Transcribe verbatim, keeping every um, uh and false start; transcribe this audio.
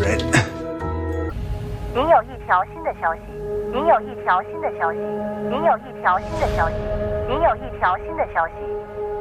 人。 您有一条新的消息，您有一条新的消息，您有一条新的消息，您有一条新的消息。